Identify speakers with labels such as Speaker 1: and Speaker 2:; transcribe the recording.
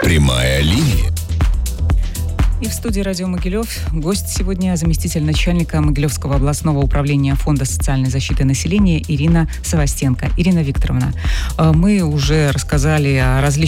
Speaker 1: Прямая линия.
Speaker 2: И в студии «Радио Могилев» гость сегодня заместитель начальника Могилевского областного управления Фонда социальной защиты населения Ирина Савастенко. Ирина Викторовна, мы уже рассказали о различных